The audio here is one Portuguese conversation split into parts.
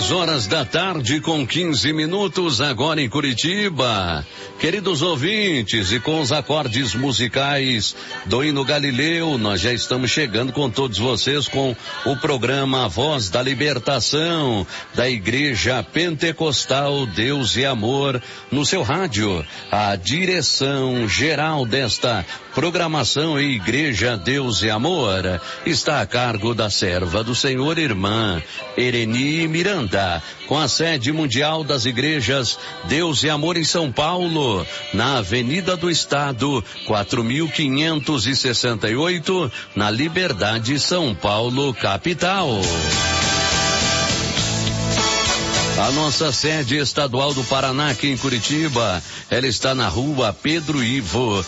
2 com 15 minutos, agora em Curitiba. Queridos ouvintes, e com os acordes musicais do Hino Galileu, nós já estamos chegando com todos vocês com o programa Voz da Libertação da Igreja Pentecostal Deus e Amor no seu rádio. A direção geral desta programação Igreja Deus e Amor está a cargo da serva do Senhor, irmã Ereni Miranda, com a sede mundial das igrejas Deus e Amor em São Paulo, na Avenida do Estado, 4568, na Liberdade, São Paulo, capital. A nossa sede estadual do Paraná, aqui em Curitiba, ela está na rua Pedro Ivo,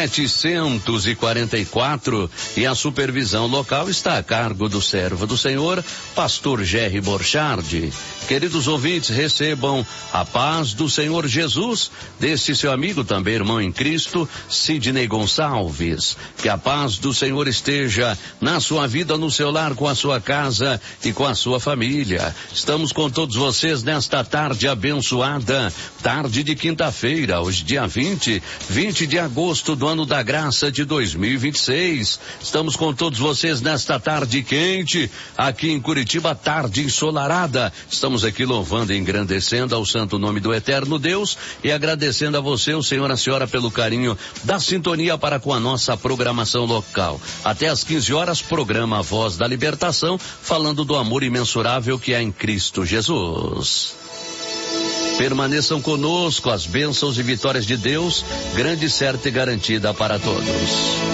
744, e a supervisão local está a cargo do servo do Senhor, pastor Jerry Borchardt. Queridos ouvintes, recebam a paz do Senhor Jesus, desse seu amigo também, irmão em Cristo, Sidney Gonçalves. Que a paz do Senhor esteja na sua vida, no seu lar, com a sua casa e com a sua família. Estamos com todos vocês nesta tarde abençoada, tarde de quinta-feira, hoje dia 20 de agosto do ano da graça de 2026. Estamos com todos vocês nesta tarde quente, aqui em Curitiba, tarde ensolarada. Estamos aqui louvando e engrandecendo ao santo nome do eterno Deus e agradecendo a você, o senhor, a senhora, pelo carinho da sintonia para com a nossa programação local. Até às 15 horas, programa Voz da Libertação, falando do amor imensurável que há em Cristo Jesus. Permaneçam conosco, as bênçãos e vitórias de Deus, grande, certa e garantida para todos.